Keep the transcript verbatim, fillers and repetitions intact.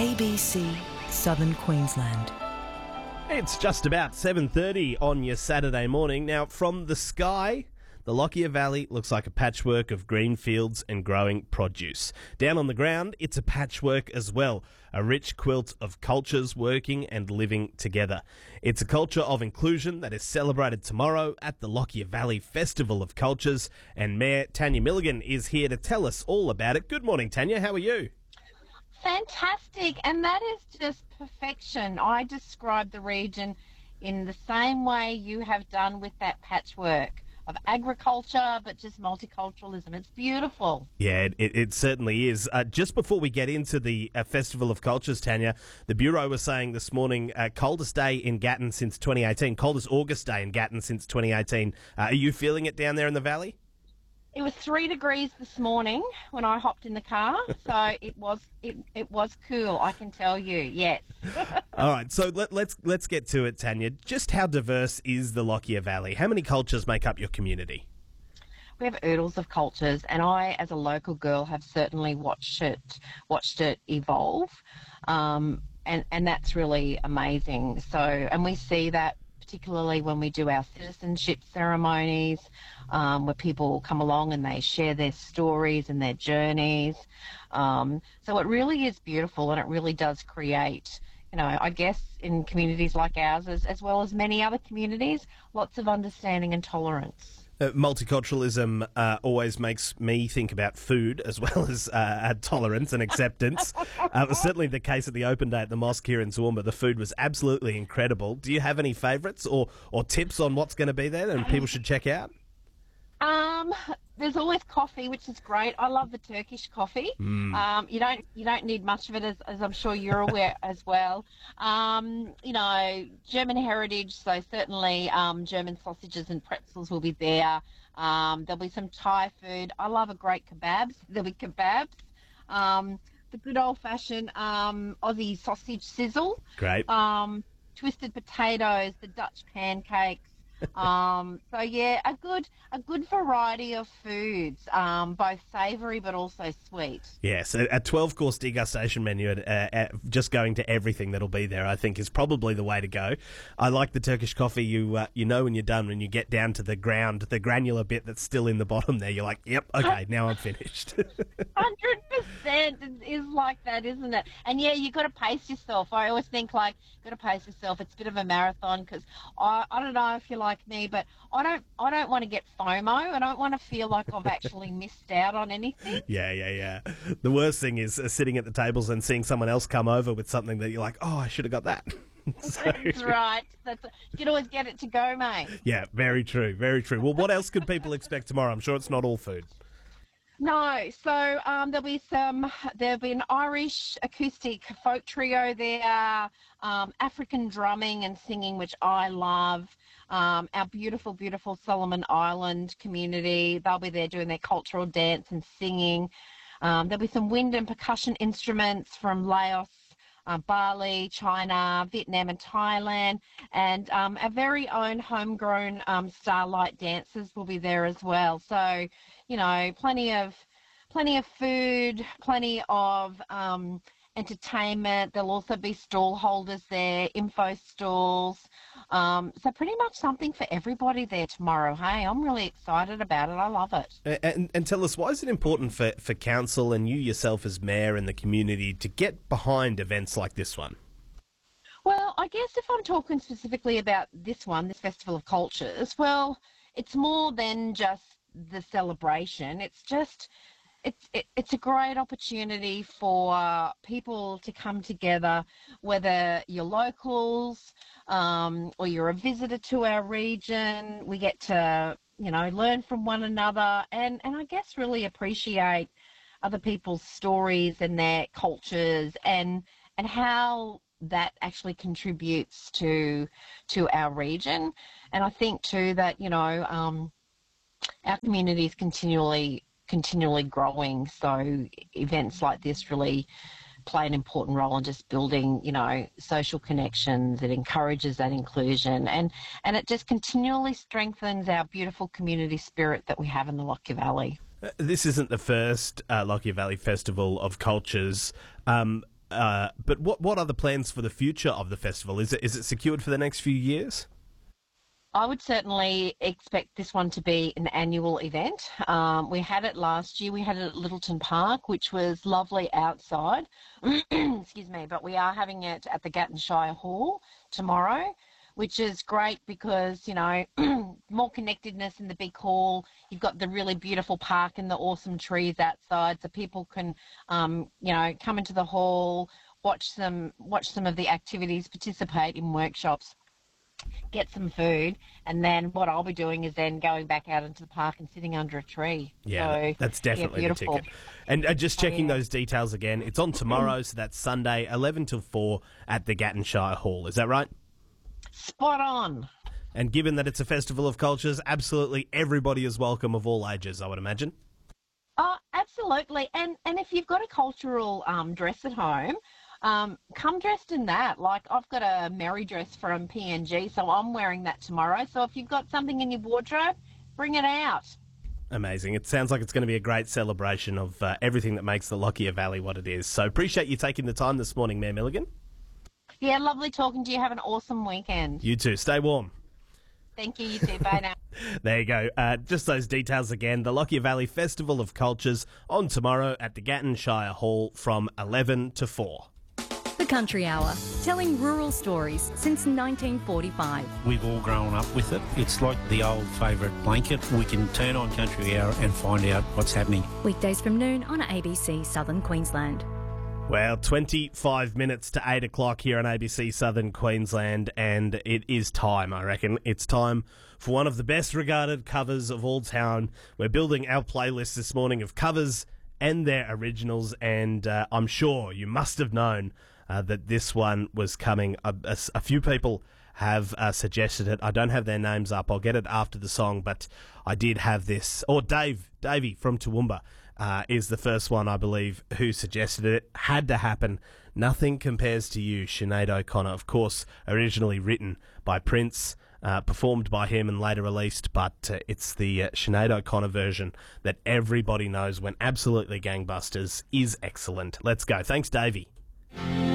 A B C Southern Queensland. It's just about seven thirty on your Saturday morning. Now, from the sky, the Lockyer Valley looks like a patchwork of green fields and growing produce. Down on the ground, it's a patchwork as well, a rich quilt of cultures working and living together. It's a culture of inclusion that is celebrated tomorrow at the Lockyer Valley Festival of Cultures, and Mayor Tanya Milligan is here to tell us all about it. Good morning, Tanya. How are you? Fantastic, and that is just perfection. I describe the region in the same way you have done with that patchwork of agriculture, but just multiculturalism. It's beautiful. Yeah, it, it certainly is. Uh, just before we get into the uh, Festival of Cultures, Tanya, the Bureau was saying this morning, uh, coldest day in Gatton since twenty eighteen, coldest August day in Gatton since twenty eighteen. Uh, are you feeling it down there in the valley? It was three degrees this morning when I hopped in the car, so it was it, it was cool, I can tell you, yes. All right, so let, let's let's get to it, Tanya. Just how diverse is the Lockyer Valley? How many cultures make up your community? We have oodles of cultures, and I, as a local girl, have certainly watched it watched it evolve, um, and and that's really amazing. So, and we see that particularly when we do our citizenship ceremonies, um, where people come along and they share their stories and their journeys. Um, so it really is beautiful, and it really does create, you know, I guess in communities like ours, as, as well as many other communities, lots of understanding and tolerance. Uh, multiculturalism uh, always makes me think about food as well as uh, tolerance and acceptance. uh, it was certainly the case at the open day at the mosque here in Toowoomba. The food was absolutely incredible. Do you have any favourites or, or tips on what's going to be there and people should check out? Um, there's always coffee, which is great. I love the Turkish coffee. Mm. Um, you don't you don't need much of it, as, as I'm sure you're aware as well. Um, you know, German heritage, so certainly um, German sausages and pretzels will be there. Um, there'll be some Thai food. I love a great kebabs. There'll be kebabs. Um, the good old-fashioned um, Aussie sausage sizzle. Great. Um, twisted potatoes, the Dutch pancakes. um, so yeah, a good a good variety of foods, um, both savoury but also sweet. Yes, a twelve-course degustation menu, uh, uh, just going to everything that'll be there, I think, is probably the way to go. I like the Turkish coffee. You uh, you know when you're done, when you get down to the ground, the granular bit that's still in the bottom there, you're like, yep, okay, now I'm finished. one hundred percent is like that, isn't it? And yeah, you've got to pace yourself. I always think, like, you've got to pace yourself. It's a bit of a marathon, because I, I don't know if you're like me, but I don't I don't want to get FOMO. I don't want to feel like I've actually missed out on anything. Yeah, yeah, yeah. The worst thing is uh, sitting at the tables and seeing someone else come over with something that you're like, oh, I should have got that. So, that's right. That's, you can always get it to go, mate. Yeah, very true, very true. Well, what else could people expect tomorrow? I'm sure it's not all food. No, so um, there'll be some. There'll be an Irish acoustic folk trio there, um, African drumming and singing, which I love. Um, our beautiful, beautiful Solomon Island community. They'll be there doing their cultural dance and singing. Um, there'll be some wind and percussion instruments from Laos, Uh, Bali, China, Vietnam and Thailand, and um, our very own homegrown um, Starlight dancers will be there as well. So, you know, plenty of plenty of food, plenty of um, entertainment. There'll also be stall holders there, info stalls. Um, so pretty much something for everybody there tomorrow. Hey, I'm really excited about it. I love it. And, and tell us, why is it important for, for council and you yourself as mayor and the community to get behind events like this one? Well, I guess if I'm talking specifically about this one, this Festival of Cultures, well, it's more than just the celebration. It's just... It's it, it's a great opportunity for people to come together, whether you're locals um, or you're a visitor to our region. We get to, you know, learn from one another and, and I guess really appreciate other people's stories and their cultures and and how that actually contributes to to our region. And I think too that, you know, um, our community is continually continually growing, so events like this really play an important role in just building, you know, social connections. It encourages that inclusion and, and it just continually strengthens our beautiful community spirit that we have in the Lockyer Valley. This isn't the first uh, Lockyer Valley Festival of Cultures. Um, Uh, but what what are the plans for the future of the festival? Is it is it secured for the next few years? I would certainly expect this one to be an annual event. Um, we had it last year. We had it at Littleton Park, which was lovely outside. Excuse me. But we are having it at the Gatton Shire Hall tomorrow, which is great because, you know, more connectedness in the big hall. You've got the really beautiful park and the awesome trees outside, so people can, um, you know, come into the hall, watch some, watch some of the activities, participate in workshops, get some food, and then what I'll be doing is then going back out into the park and sitting under a tree. Yeah, so, that's definitely yeah, the beautiful. ticket. And uh, just checking Oh, yeah. those details again, it's on tomorrow, so that's Sunday, eleven till four at the Gatton Shire Hall. Is that right? Spot on. And given that it's a festival of cultures, absolutely everybody is welcome of all ages, I would imagine. Oh, absolutely. And and if you've got a cultural um, dress at home, um, come dressed in that. Like I've got a Mary dress from P N G, so I'm wearing that tomorrow. So if you've got something in your wardrobe, bring it out. Amazing. It sounds like it's going to be a great celebration of uh, everything that makes the Lockyer Valley what it is. So appreciate you taking the time this morning, Mayor Milligan. Yeah, lovely talking to you. Have an awesome weekend. You too. Stay warm. Thank you. You too. Bye now. There you go. Uh, just those details again. The Lockyer Valley Festival of Cultures on tomorrow at the Gatton Shire Hall from eleven to four. The Country Hour, telling rural stories since nineteen forty-five. We've all grown up with it. It's like the old favourite blanket. We can turn on Country Hour and find out what's happening. Weekdays from noon on A B C Southern Queensland. Well, twenty-five minutes to eight o'clock here on A B C Southern Queensland, and it is time, I reckon. It's time for one of the best regarded covers of all town. We're building our playlist this morning of covers and their originals, and uh, I'm sure you must have known uh, that this one was coming. A, a, a few people have uh, suggested it. I don't have their names up. I'll get it after the song, but I did have this. Or Dave, Davey from Toowoomba. Uh, is the first one, I believe, who suggested it. Had to happen. Nothing Compares to You, Sinead O'Connor. Of course, originally written by Prince, uh, performed by him and later released, but uh, it's the uh, Sinead O'Connor version that everybody knows when absolutely gangbusters is excellent. Let's go. Thanks, Davey.